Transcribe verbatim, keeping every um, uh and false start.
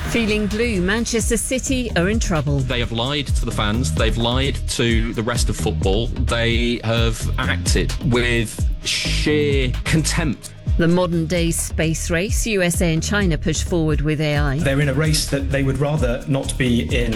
Feeling blue, Manchester City are in trouble. They have lied to the fans. They've lied to the rest of football. They have acted with sheer contempt. The modern-day space race, U S A and China push forward with A I. They're in a race that they would rather not be in.